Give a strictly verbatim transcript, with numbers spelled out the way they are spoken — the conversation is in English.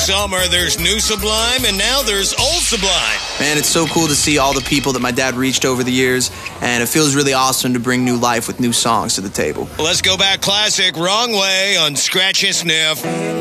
summer, there's new Sublime, and now there's old Sublime. Man, it's so cool to see all the people that my dad reached over the years, and it feels really awesome to bring new life with new songs to the table. Let's go back classic, Wrong Way on Scratch and Sniff.